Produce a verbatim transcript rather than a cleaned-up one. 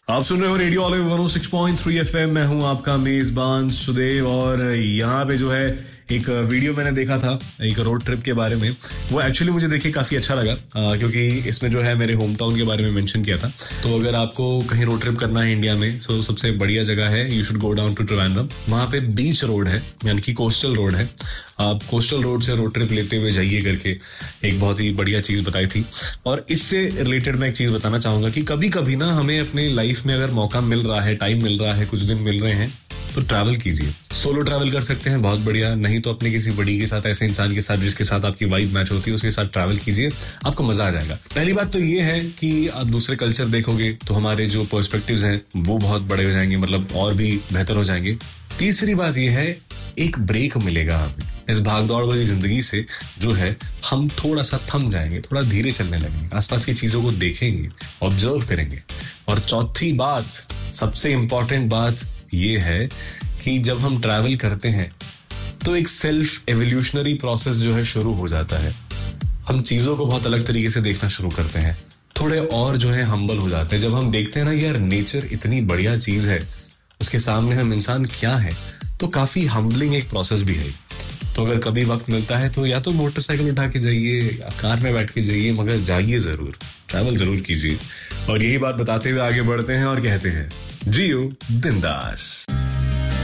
आप सुन रहे हो रेडियो ऑलिव वन ओ सिक्स पॉइंट थ्री एफएम। मैं हूं आपका मेजबान सुदेव और यहाँ पे जो है एक वीडियो मैंने देखा था एक रोड ट्रिप के बारे में। वो एक्चुअली मुझे देख के काफी अच्छा लगा आ, क्योंकि इसमें जो है मेरे होम टाउन के बारे में मेंशन किया था। तो अगर आपको कहीं रोड ट्रिप करना है इंडिया में तो सबसे बढ़िया जगह है, you should go down to Trivandrum. वहां पे बीच रोड है, यानी कि कोस्टल रोड है। आप कोस्टल रोड से रोड ट्रिप लेते हुए जाइए करके एक बहुत ही बढ़िया चीज बताई थी। और इससे रिलेटेड मैं एक चीज बताना चाहूंगा कि कभी कभी ना हमें अपने लाइफ में अगर मौका मिल रहा है, टाइम मिल रहा है, कुछ दिन मिल रहे हैं तो ट्रैवल कीजिए। सोलो ट्रैवल कर सकते हैं, बहुत बढ़िया। नहीं तो अपने किसी बड़ी के साथ, ऐसे इंसान के साथ जिसके साथ आपकी वाइब मैच होती है, उसके साथ ट्रैवल कीजिए, आपको मजा आ जाएगा। पहली बात तो ये है कि आप दूसरे कल्चर देखोगे तो हमारे जो पर्सपेक्टिव्स हैं वो बहुत बड़े हो जाएंगे, मतलब और भी बेहतर हो जाएंगे। तीसरी बात ये है, एक ब्रेक मिलेगा हमें इस भागदौड़ वाली जिंदगी से, जो है हम थोड़ा सा थम जाएंगे, थोड़ा धीरे चलने लगेंगे, आसपास की चीजों को देखेंगे, ऑब्जर्व करेंगे। और चौथी बात, सबसे इंपॉर्टेंट बात ये है कि जब हम ट्रैवल करते हैं तो एक सेल्फ एवोल्यूशनरी प्रोसेस जो है शुरू हो जाता है। हम चीजों को बहुत अलग तरीके से देखना शुरू करते हैं, थोड़े और जो है हम्बल हो जाते हैं। जब हम देखते हैं ना यार, नेचर इतनी बढ़िया चीज है, उसके सामने हम इंसान क्या है, तो काफी हम्बलिंग एक प्रोसेस भी है। तो अगर कभी वक्त मिलता है तो या तो मोटरसाइकिल उठा के जाइए या कार में बैठ के जाइए, मगर जाइए जरूर, ट्रैवल जरूर कीजिए। और यही बात बताते हुए आगे बढ़ते हैं और कहते हैं, जियो बिंदास।